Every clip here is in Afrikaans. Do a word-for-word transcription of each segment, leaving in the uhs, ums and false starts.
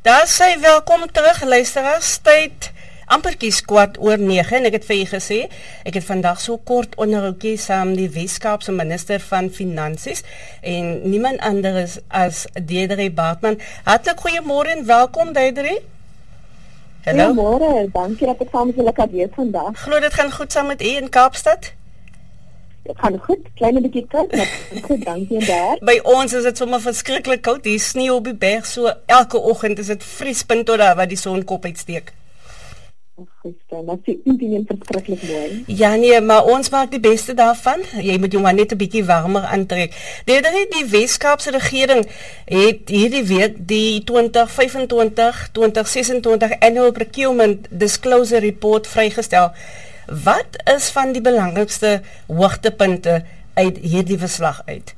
Daar sê welkom terug, luisteraars, tyd amper kies kwart oor nege en ek het vir julle gesê, ek het vandag so kort onderhoukie saam die Weskaapse minister van Finansies en niemand anders as Deidre Baartman. Hartlik goeiemôre en welkom Deidre. Hallo. Goeiemôre, dankie dat ek saam met julle kan wees vandag. Glo dit gaan goed saam met u in Kaapstad? Dit gaan goed, klein bietjie koud, maar goed, dankie en daar. By ons is dit sommer verskriklik koud, die sneeu op die berg, so elke oggend is dit vriespunt tot daar waar die son kop uitsteek. Goed, dat is die verskriklik mooi. Ja nee, maar ons maak die beste daarvan. Jy moet jou maar net 'n bietjie warmer aantrek. Deedere die Weskaapse regering het hierdie week die twintig vyfentwintig twintig sesentwintig Annual Procurement Disclosure Report vrygestel. Wat is van die belangrikste hoogtepunte uit hierdie verslag uit?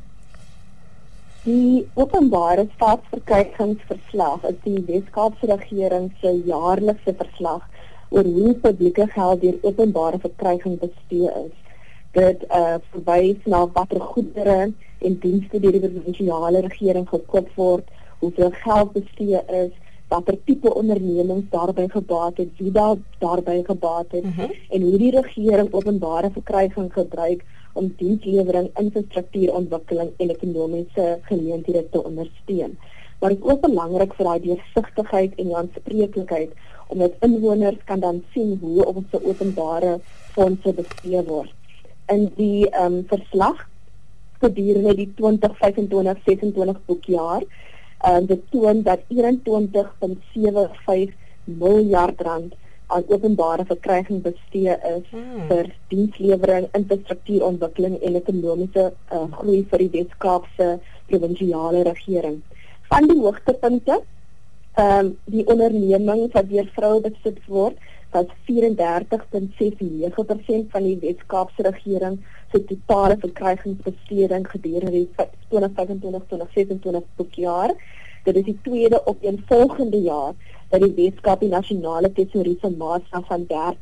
Die openbare staatsverkrygingsverslag is die Weskaapse regering se jaarlikse verslag oor hoe publieke geld deur openbare verkryging bestee is. Dit uh, verwys na watter goedere en dienste deur die provinsiale regering gekoop word, hoeveel geld bestee is, watter tipe ondernemings daarbey gebaat het, wie daar daarbey gebaat het, uh-huh. en hoe die regering openbare verkryging gebruik om dienslewering, infrastruktuurontwikkeling en ekonomiese geleenthede te ondersteun. Maar dit is ook belangrik vir daai deursigtigheid en die aanspreeklikheid, omdat inwoners kan dan sien hoe ons openbare fondse bestee word. In die um, verslag gedurende die twintig vyfentwintig sesentwintig boekjaar, um, dit toon dat eenentwintig komma sewe vyf miljard rand aan openbare verkryging bestee is hmm. vir dienslewering, infrastruktuurontwikkeling en ekonomiese uh, groei vir die Weskaapse provinsiale regering. Van die hoogtepunte, um, die onderneming wat deur vroue besit word, was vierendertig komma ses nege persent van die Weskaapse regering se totale verkrygingsbesteding gedurende die twintig vyfentwintig twintig sesentwintig boekjaar. Dit is die tweede opeenvolgende jaar dat die Weskaap die nasionale tesourie se maatstaf van dertig